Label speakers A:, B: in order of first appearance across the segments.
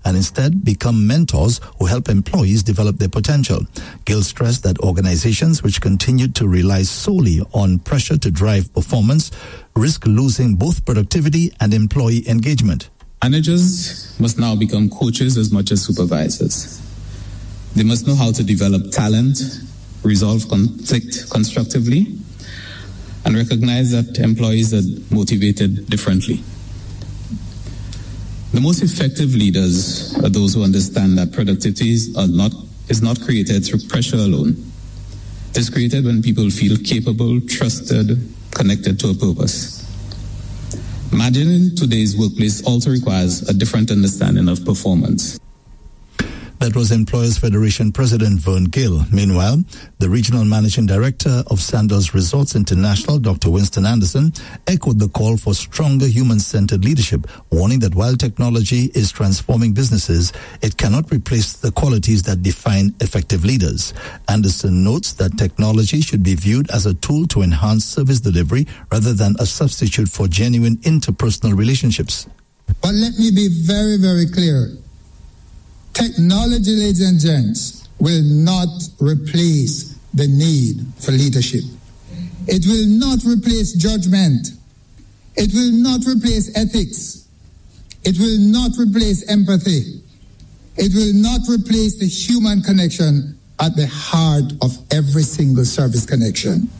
A: and instead become mentors who help employees develop their potential. Gill stressed that organizations which continue to rely solely on pressure to drive performance risk losing both productivity and employee engagement.
B: Managers must now become coaches as much as supervisors. They must know how to develop talent, resolve conflict constructively, and recognize that employees are motivated differently. The most effective leaders are those who understand that productivity is not created through pressure alone. It is created when people feel capable, trusted, connected to a purpose. Imagining today's workplace also requires a different understanding of performance.
A: That was Employers Federation President Vern Gill. Meanwhile, the Regional Managing Director of Sandals Resorts International, Dr. Winston Anderson, echoed the call for stronger human-centered leadership, warning that while technology is transforming businesses, it cannot replace the qualities that define effective leaders. Anderson notes that technology should be viewed as a tool to enhance service delivery rather than a substitute for genuine interpersonal relationships.
C: But let me be very, very clear. Technology, ladies and gents, will not replace the need for leadership. It will not replace judgment. It will not replace ethics. It will not replace empathy. It will not replace the human connection at the heart of every single service connection.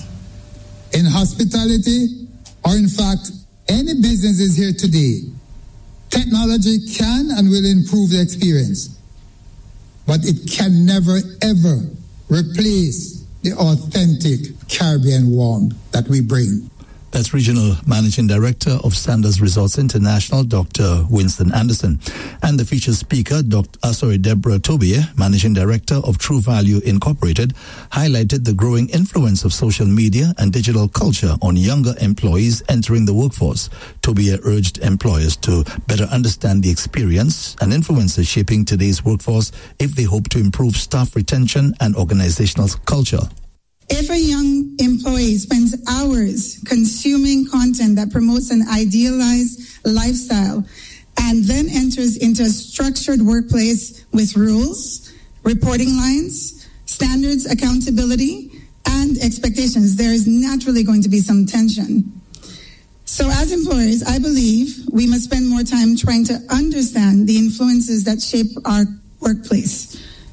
C: In hospitality, or in fact, any businesses here today, technology can and will improve the experience, but it can never, ever replace the authentic Caribbean warmth that we bring.
A: That's Regional Managing Director of Sandals Resorts International, Dr. Winston Anderson. And the featured speaker, Deborah Tobier, Managing Director of True Value Incorporated, highlighted the growing influence of social media and digital culture on younger employees entering the workforce. Tobier urged employers to better understand the experience and influences shaping today's workforce if they hope to improve staff retention and organizational culture.
D: If a young employee spends hours consuming content that promotes an idealized lifestyle and then enters into a structured workplace with rules, reporting lines, standards, accountability, and expectations, there is naturally going to be some tension. So as employers, I believe we must spend more time trying to understand the influences that shape our workforce.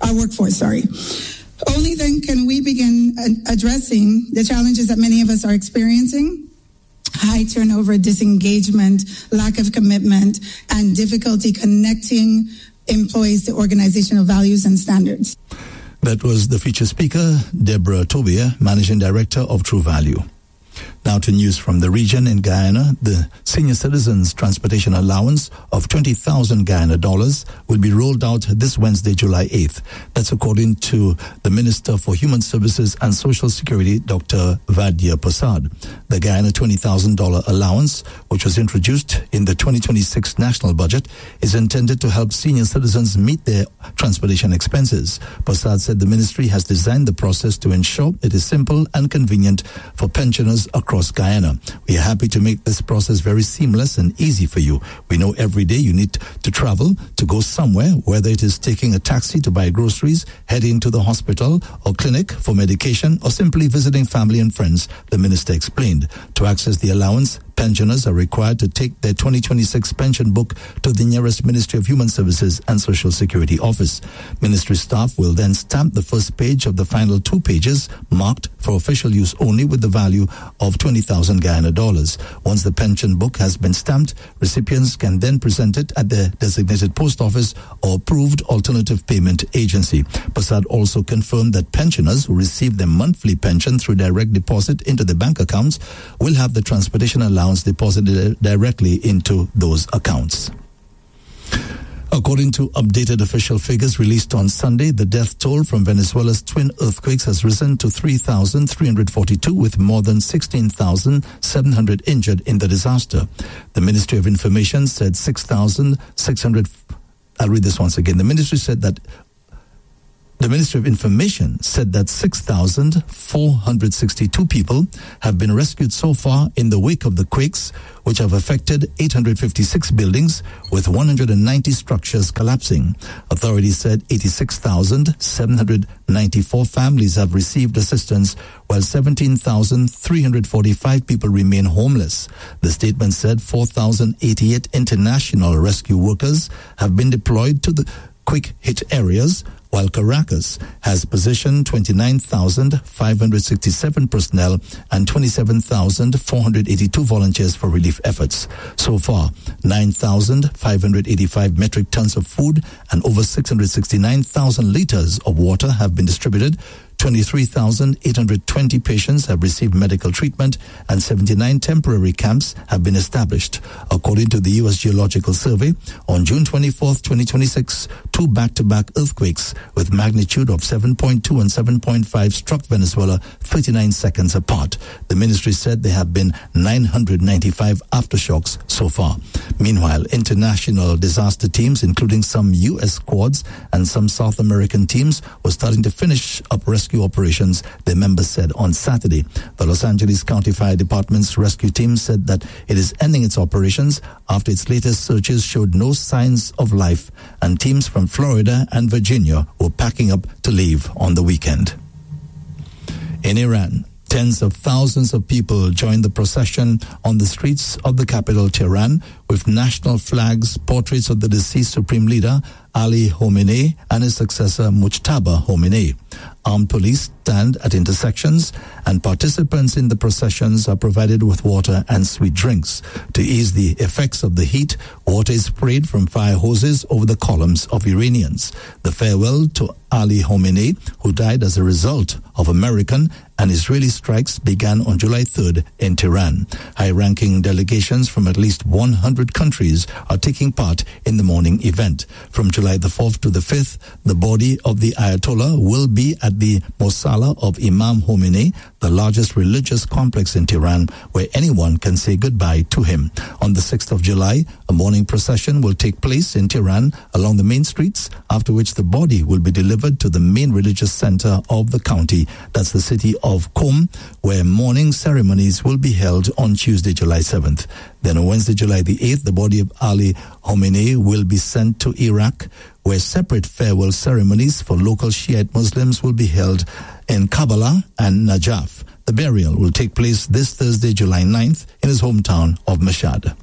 D: Only then can we begin addressing the challenges that many of us are experiencing: high turnover, disengagement, lack of commitment, and difficulty connecting employees to organizational values and standards.
A: That was the featured speaker, Deborah Tobier, Managing Director of True Value. Now to news from the region. In Guyana, the Senior Citizens Transportation Allowance of 20,000 Guyana dollars will be rolled out this Wednesday, July 8th. That's according to the Minister for Human Services and Social Security, Dr. Vaidya Prasad. The Guyana $20,000 allowance, which was introduced in the 2026 national budget, is intended to help senior citizens meet their transportation expenses. Prasad said the ministry has designed the process to ensure it is simple and convenient for pensioners across Guyana. We are happy to make this process very seamless and easy for you. We know every day you need to travel to go somewhere, whether it is taking a taxi to buy groceries, heading to the hospital or clinic for medication, or simply visiting family and friends, the minister explained. To access the allowance, pensioners are required to take their 2026 pension book to the nearest Ministry of Human Services and Social Security office. Ministry staff will then stamp the first page of the final 2 pages marked for official use only with the value of 20,000 Guyana dollars. Once the pension book has been stamped, recipients can then present it at their designated post office or approved alternative payment agency. Prasad also confirmed that pensioners who receive their monthly pension through direct deposit into the bank accounts will have the transportation allowance deposited directly into those accounts. According to updated official figures released on Sunday, the death toll from Venezuela's twin earthquakes has risen to 3,342, with more than 16,700 injured in the disaster. The Ministry of Information said 6,600. I'll read this once again. The ministry said that The Ministry of Information said that 6,462 people have been rescued so far in the wake of the quakes, which have affected 856 buildings with 190 structures collapsing. Authorities said 86,794 families have received assistance, while 17,345 people remain homeless. The statement said 4,088 international rescue workers have been deployed to the quake-hit areas, while Caracas has positioned 29,567 personnel and 27,482 volunteers for relief efforts. So far, 9,585 metric tons of food and over 669,000 liters of water have been distributed. 23,820 patients have received medical treatment and 79 temporary camps have been established. According to the U.S. Geological Survey, on June 24, 2026, two back-to-back earthquakes with magnitude of 7.2 and 7.5 struck Venezuela 39 seconds apart. The ministry said there have been 995 aftershocks so far. Meanwhile, international disaster teams, including some U.S. squads and some South American teams, were starting to finish up rescue operations, their members said on Saturday. The Los Angeles County Fire Department's rescue team said that it is ending its operations after its latest searches showed no signs of life, and teams from Florida and Virginia were packing up to leave on the weekend. In Iran, tens of thousands of people joined the procession on the streets of the capital, Tehran, with national flags, portraits of the deceased supreme leader, Ali Khamenei, and his successor, Mujtaba Khamenei. Armed police stand at intersections, and participants in the processions are provided with water and sweet drinks. To ease the effects of the heat, water is sprayed from fire hoses over the columns of Iranians. The farewell to Ali Khamenei, who died as a result of American and Israeli strikes, began on July 3rd in Tehran. High-ranking delegations from at least 100 countries are taking part in the morning event. From July the 4th to the 5th, the body of the Ayatollah will be at the Mosala of Imam Khomeini, the largest religious complex in Tehran, where anyone can say goodbye to him. On the 6th of July, a morning procession will take place in Tehran along the main streets, after which the body will be delivered to the main religious center of the county. That's the city of Qom, where morning ceremonies will be held on Tuesday, July 7th. Then on Wednesday, July the 8th, the body of Ali Khamenei will be sent to Iraq, where separate farewell ceremonies for local Shiite Muslims will be held in Kabbalah and Najaf. The burial will take place this Thursday, July 9th, in his hometown of Mashhad.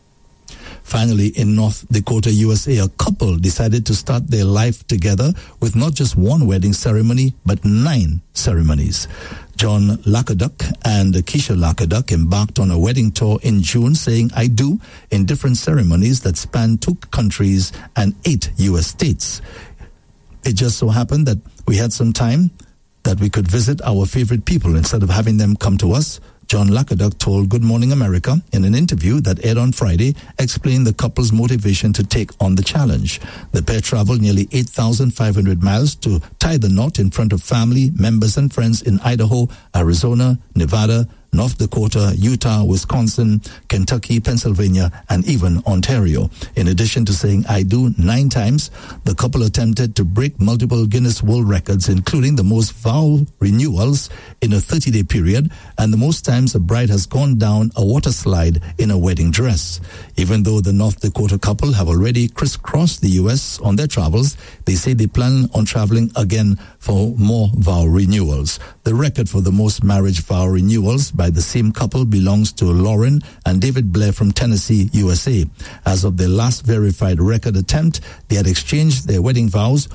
A: Finally, in North Dakota, USA, a couple decided to start their life together with not just one wedding ceremony, but 9 ceremonies. John Lakoduk and Keisha Lakoduk embarked on a wedding tour in June, saying "I do" in different ceremonies that span 2 countries and 8 U.S. states. It just so happened that we had some time that we could visit our favorite people instead of having them come to us. John Lakoduk told Good Morning America in an interview that aired on Friday, explained the couple's motivation to take on the challenge. The pair traveled nearly 8,500 miles to tie the knot in front of family, members, and friends in Idaho, Arizona, Nevada, North Dakota, Utah, Wisconsin, Kentucky, Pennsylvania, and even Ontario. In addition to saying "I do" 9 times, the couple attempted to break multiple Guinness World Records, including the most vow renewals in a 30-day period and the most times a bride has gone down a water slide in a wedding dress. Even though the North Dakota couple have already crisscrossed the U.S. on their travels, they say they plan on traveling again for more vow renewals. The record for the most marriage vow renewals by the same couple belongs to Lauren and David Blair from Tennessee, USA. As of their last verified record attempt, they had exchanged their wedding vows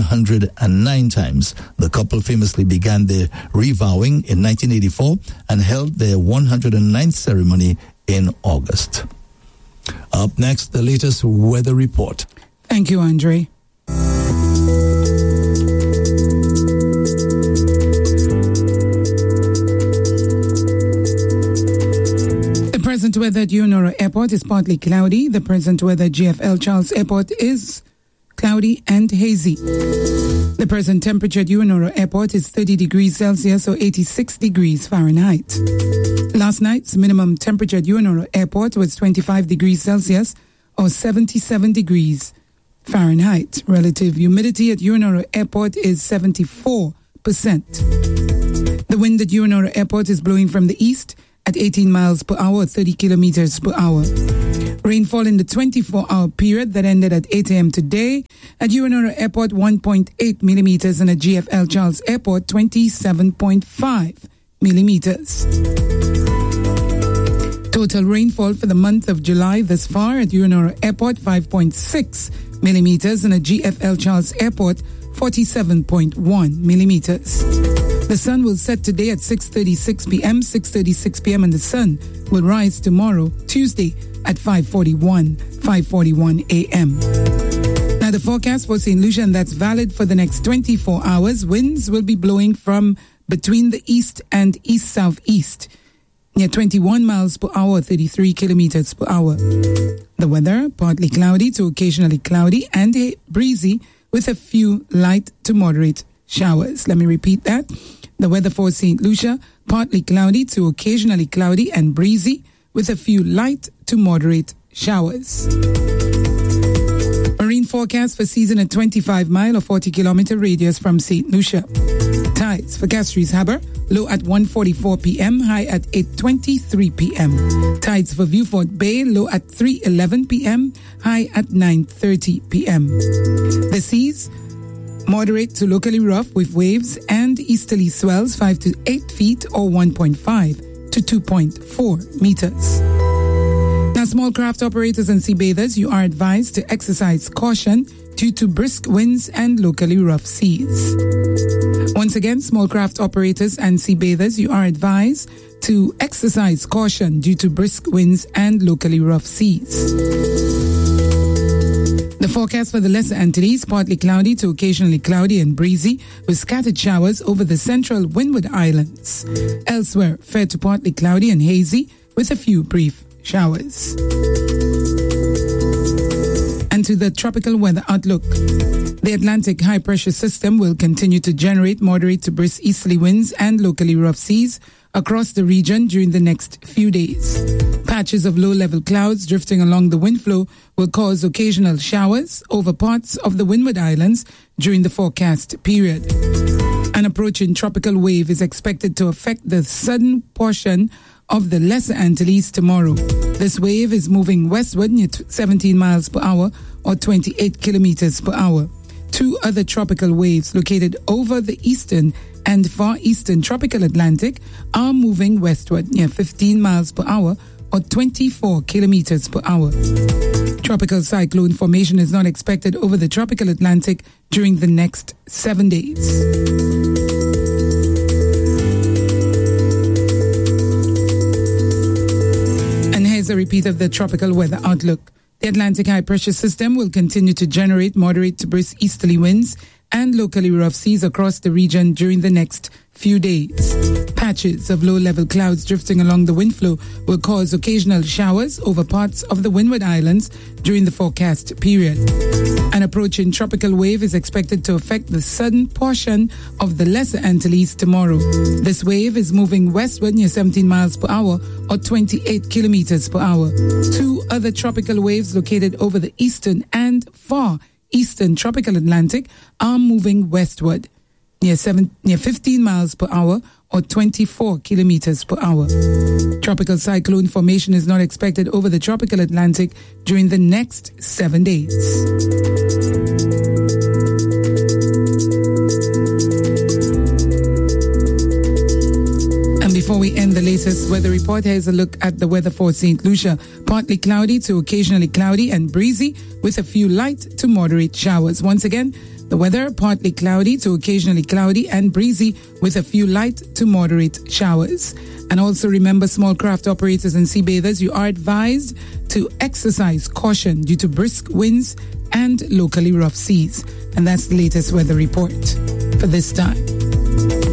A: 109 times. The couple famously began their revowing in 1984 and held their 109th ceremony in August. Up next, the latest weather report.
E: Thank you, Andre. The present weather at Uonoro Airport is partly cloudy. The present weather at GFL Charles Airport is cloudy and hazy. The present temperature at Uonoro Airport is 30 degrees Celsius or 86 degrees Fahrenheit. Last night's minimum temperature at Uonoro Airport was 25 degrees Celsius or 77 degrees Fahrenheit. Relative humidity at Urinoro Airport is 74%. The wind at Urinoro Airport is blowing from the east at 18 miles per hour, 30 kilometers per hour. Rainfall in the 24-hour period that ended at 8 a.m. today at Urinoro Airport, 1.8 millimeters, and at GFL Charles Airport, 27.5 millimeters. Total rainfall for the month of July thus far at Urinoro Airport, 5.6 millimeters, and at GFL Charles Airport, 47.1 millimeters. The sun will set today at 6:36 p.m., and the sun will rise tomorrow, Tuesday, at 5:41 a.m. Now the forecast for St. Lucia, and that's valid for the next 24 hours. Winds will be blowing from between the east and east-southeast, near 21 miles per hour, 33 kilometers per hour. The weather, partly cloudy to occasionally cloudy and breezy with a few light to moderate showers. Let me repeat that. The weather for St. Lucia, partly cloudy to occasionally cloudy and breezy with a few light to moderate showers. Marine forecast for season at 25-mile or 40-kilometer radius from St. Lucia. Tides for Castries Harbour, low at 1:44 p.m., high at 8:23 p.m. Tides for Viewfort Bay, low at 3:11 p.m., high at 9:30 p.m. The seas, moderate to locally rough with waves and easterly swells 5 to 8 feet or 1.5 to 2.4 meters. Now, small craft operators and sea bathers, you are advised to exercise caution due to brisk winds and locally rough seas. Once again, small craft operators and sea bathers, you are advised to exercise caution due to brisk winds and locally rough seas. The forecast for the Lesser Antilles, partly cloudy to occasionally cloudy and breezy with scattered showers over the central Windward Islands. Elsewhere, fair to partly cloudy and hazy with a few brief showers. And to the tropical weather outlook. The Atlantic high pressure system will continue to generate moderate to brisk easterly winds and locally rough seas across the region during the next few days. Patches of low-level clouds drifting along the wind flow will cause occasional showers over parts of the Windward Islands during the forecast period. An approaching tropical wave is expected to affect the southern portion of the Lesser Antilles tomorrow. This wave is moving westward near 17 miles per hour or 28 kilometers per hour. Two other tropical waves located over the eastern and far eastern tropical Atlantic are moving westward near 15 miles per hour or 24 kilometers per hour. Tropical cyclone formation is not expected over the tropical Atlantic during the next 7 days. And here's a repeat of the tropical weather outlook. The Atlantic high pressure system will continue to generate moderate to brisk easterly winds and locally rough seas across the region during the next few days. Patches of low-level clouds drifting along the wind flow will cause occasional showers over parts of the Windward Islands during the forecast period. An approaching tropical wave is expected to affect the southern portion of the Lesser Antilles tomorrow. This wave is moving westward near 17 miles per hour or 28 kilometers per hour. Two other tropical waves located over the eastern and far eastern tropical Atlantic are moving westward near 15 miles per hour or 24 kilometers per hour. Tropical cyclone formation is not expected over the tropical Atlantic during the next 7 days. And before we end the latest weather report, here's a look at the weather for St. Lucia. Partly cloudy to occasionally cloudy and breezy with a few light to moderate showers. Once again, the weather, partly cloudy to occasionally cloudy and breezy with a few light to moderate showers. And also remember, small craft operators and sea bathers, you are advised to exercise caution due to brisk winds and locally rough seas. And that's the latest weather report for this time.